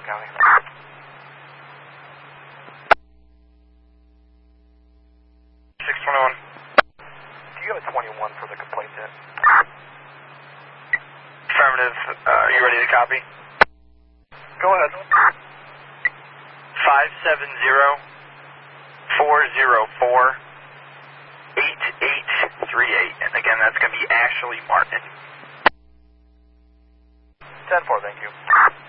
County. 621. Do you have a 21 for the complaint yet? Affirmative. Are you ready to copy? Go ahead. 570-404-8838. And again, that's going to be Ashley Martin. 10-4, thank you.